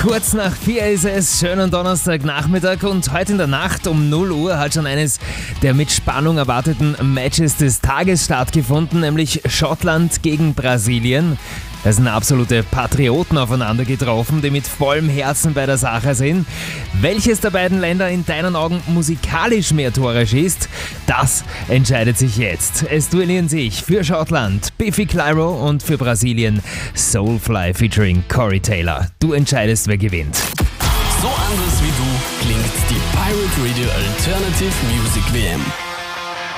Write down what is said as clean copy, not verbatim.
Kurz nach 4 ist es, schönen Donnerstagnachmittag und heute in der Nacht um 0 Uhr hat schon eines der mit Spannung erwarteten Matches des Tages stattgefunden, nämlich Schottland gegen Brasilien. Da sind absolute Patrioten aufeinander getroffen, die mit vollem Herzen bei der Sache sind. Welches der beiden Länder in deinen Augen musikalisch mehr Tore schießt, das entscheidet sich jetzt. Es duellieren sich für Schottland Biffy Clyro und für Brasilien Soulfly featuring Corey Taylor. Du entscheidest, wer gewinnt. So anders wie du klingt die Pirate Radio Alternative Music WM.